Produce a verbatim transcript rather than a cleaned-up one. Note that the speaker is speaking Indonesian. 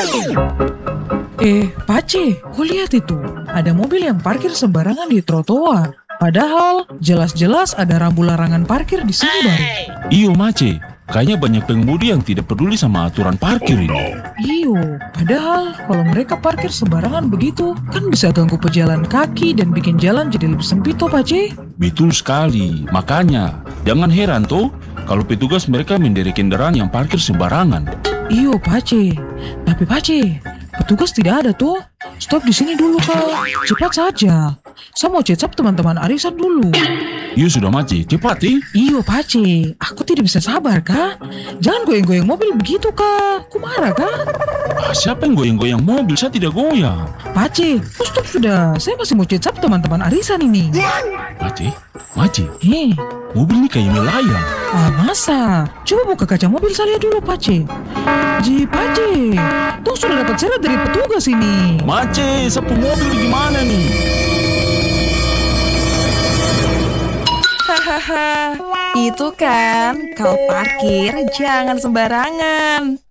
Eh, Pace, kau lihat itu. Ada mobil yang parkir sembarangan di trotoar. Padahal jelas-jelas ada rambu larangan parkir di sini, Bang. Iyo, Mace. Kayaknya banyak pengemudi yang tidak peduli sama aturan parkir ini. Iyo, padahal kalau mereka parkir sembarangan begitu, kan bisa ganggu pejalan kaki dan bikin jalan jadi lebih sempit toh, Pace. Betul sekali. Makanya, jangan heran toh kalau petugas mereka menderek kendaraan yang parkir sembarangan. Iyo, Pace. Tapi Pace, petugas tidak ada tuh. Stop di sini dulu, Kak. Cepat saja. Saya mau cecap teman-teman arisan dulu. Iyo sudah, Mace. Cepat, eh. Iyo, Pace. Aku tidak bisa sabar, Kak. Jangan goyang-goyang mobil begitu, Kak. Aku marah, Kak. Ah, siapa yang goyang-goyang mobil? Saya tidak goyang. Pace, oh, stop sudah. Saya masih mau cecap teman-teman arisan ini. Mace, Mace. Hei, Mobil ini kayak melayang. ah, masa? Coba buka kaca mobil saya dulu, Pace. Ji, Pace. Tuh sudah dapat surat dari petugas ini. Mace, sapu mobil gimana nih? Hahaha, itu kan kalau parkir jangan sembarangan.